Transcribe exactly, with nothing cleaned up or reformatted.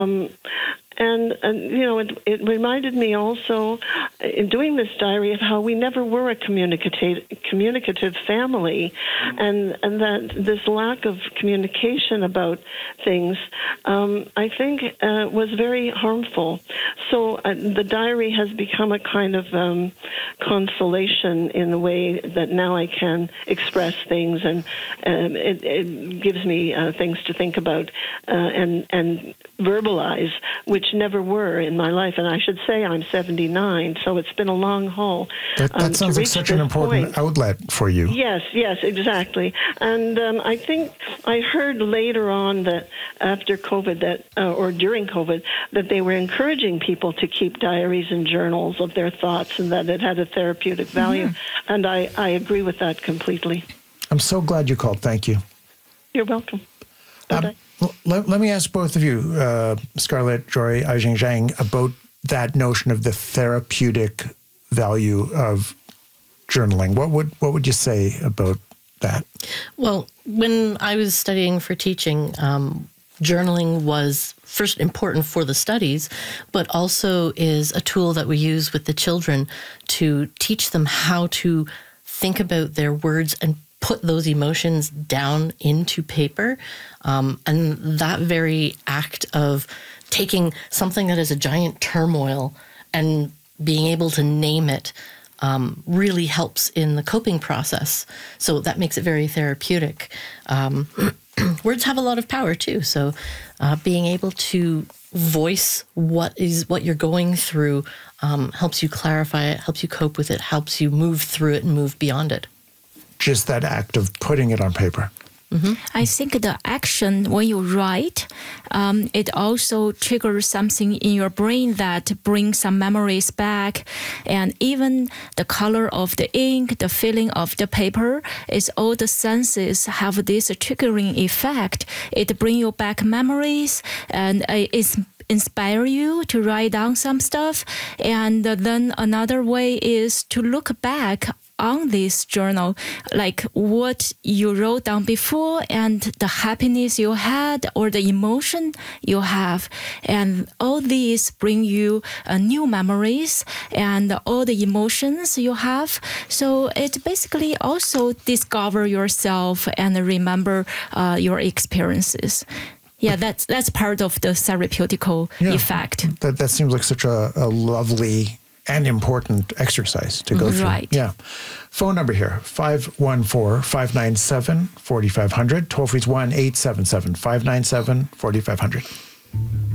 Um, and, and, you know, it, it reminded me also, in doing this diary, of how we never were a communicative, communicative family, and, and that this lack of communication about things, um, I think, uh, was very harmful. So uh, the diary has become a kind of um, consolation in the way that now I can express things, and um, it, it gives me uh, things to think about uh, and, and verbalize, which never were in my life. And I should say I'm seventy-nine, so it's been a long haul. That, that um, sounds like such an important point. outlet for you. Yes, yes, exactly. And um, I think I heard later on that after COVID, that uh, or during COVID, that they were encouraging people to keep diaries and journals of their thoughts, and that it had a therapeutic value. Mm-hmm. And I, I agree with that completely. I'm so glad you called. Thank you. You're welcome. Um, let, let me ask both of you, uh, Scarlett, Joy, Aijing Zhang, about that notion of the therapeutic value of journaling. What would what would you say about that? Well, when I was studying for teaching, um, journaling was first important for the studies, but also is a tool that we use with the children to teach them how to think about their words and put those emotions down into paper. Um, and that very act of taking something that is a giant turmoil and being able to name it um, really helps in the coping process. So that makes it very therapeutic. Um, words have a lot of power too. So uh, being able to voice what is what you're going through um, helps you clarify it, helps you cope with it, helps you move through it and move beyond it. Just that act of putting it on paper. Mm-hmm. I think the action when you write, um, it also triggers something in your brain that brings some memories back. And even the color of the ink, the feeling of the paper, is all the senses have this triggering effect. It brings you back memories, and it's inspire you to write down some stuff. And then another way is to look back on this journal, like what you wrote down before and the happiness you had or the emotion you have. And all these bring you uh, new memories and all the emotions you have. So it basically also discover yourself and remember uh, your experiences. Yeah, that's that's part of the therapeutical yeah, effect. That, that seems like such a, a lovely and important exercise to go through. Right. Yeah. Phone number here, five one four, five nine seven, four five zero zero. Toll free is one eight seven seven, five nine seven, four five zero zero.